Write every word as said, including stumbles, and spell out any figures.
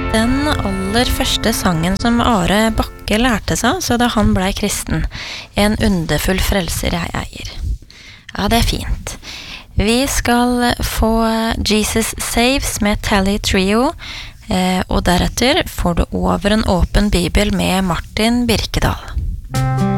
Den aller første sangen som Are Bakke lærte seg, så da han ble kristen. En underfull frelser jeg eier. Ja, det er fint. Vi skal få Jesus Saves med Tally Trio, og deretter får du Over en åpen bibel med Martin Birkedal.